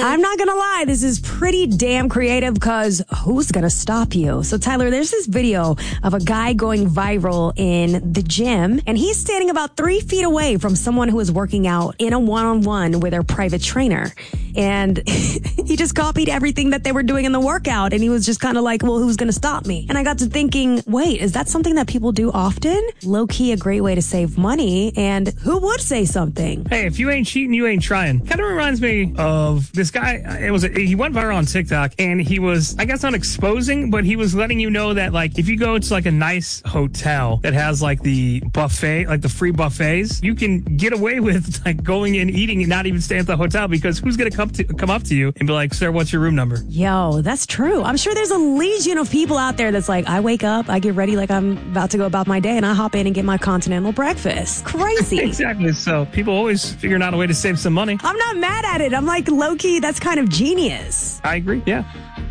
I'm not going to lie. This is pretty damn creative because who's going to stop you? So, Tyler, there's this video of a guy going viral in the gym, and he's standing about 3 feet away from someone who is working out in a one-on-one with their private trainer. And he just copied everything that they were doing in the workout. And he was just kind of like, well, who's going to stop me? And I got to thinking, wait, is that something that people do often? Low key, a great way to save money. And who would say something? Hey, if you ain't cheating, you ain't trying. Kind of reminds me of this guy. He went viral on TikTok, and he was, I guess, not exposing, but he was letting you know that, like, if you go to like a nice hotel that has like the buffet, like the free buffets, you can get away with like going and eating and not even stay at the hotel, because who's going to come up to you and be like, sir, what's your room number? Yo, that's true. I'm sure there's a legion of people out there that's like, I wake up, I get ready like I'm about to go about my day, and I hop in and get my continental breakfast. Crazy. Exactly. So people always figuring out a way to save some money. I'm not mad at it. I'm like, low-key, that's kind of genius. I agree. Yeah.